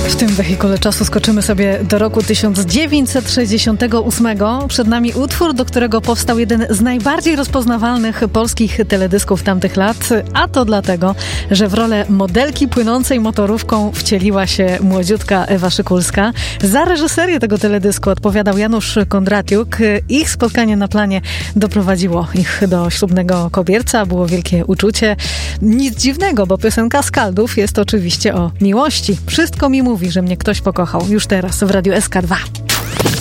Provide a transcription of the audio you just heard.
W tym wehikule czasu skoczymy sobie do roku 1968. Przed nami utwór, do którego powstał jeden z najbardziej rozpoznawalnych polskich teledysków tamtych lat, a to dlatego, że w rolę modelki płynącej motorówką wcieliła się młodziutka Ewa Szykulska. Za reżyserię tego teledysku odpowiadał Janusz Kondratiuk. Ich spotkanie na planie doprowadziło ich do ślubnego kobierca. Było wielkie uczucie. Nic dziwnego, bo piosenka Skaldów jest oczywiście o miłości. Wszystko mi mówi, że mnie ktoś pokochał. Już teraz w Radiu SK2.